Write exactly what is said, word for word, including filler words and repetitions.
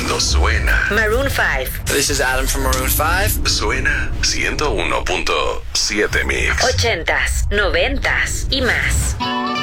cuando suena. Maroon five. This is Adam from Maroon five. Suena ciento uno punto siete Mix. Ochentas, noventas y más.